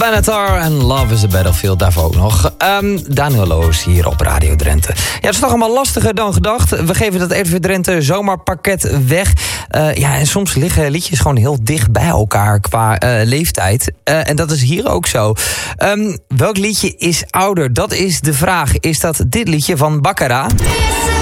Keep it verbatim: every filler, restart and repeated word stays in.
Benatar en Love is a Battlefield, daarvoor ook nog. Um, Daniel Loos hier op Radio Drenthe. Ja, het is toch allemaal lastiger dan gedacht. We geven dat R T V Drenthe zomerpakket weg. Uh, ja, en soms liggen liedjes gewoon heel dicht bij elkaar qua uh, leeftijd. Uh, en dat is hier ook zo. Um, welk liedje is ouder? Dat is de vraag. Is dat dit liedje van Baccara?